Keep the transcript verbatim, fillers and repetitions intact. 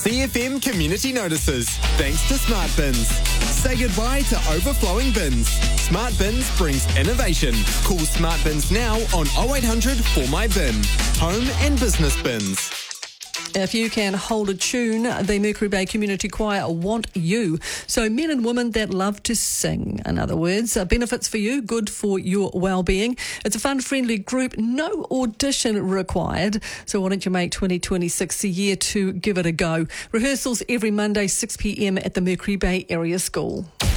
C F M Community Notices, thanks to Smart Bins. Say goodbye to overflowing bins. Smart Bins brings innovation. Call Smart Bins now on oh eight hundred four my bin. Home and business bins. If you can hold a tune, the Mercury Bay Community Choir want you. So men and women that love to sing. In other words, uh, benefits for you, good for your well-being. It's a fun-friendly group, no audition required. So why don't you make twenty twenty-six a year to give it a go? Rehearsals every Monday, six p m at the Mercury Bay Area School.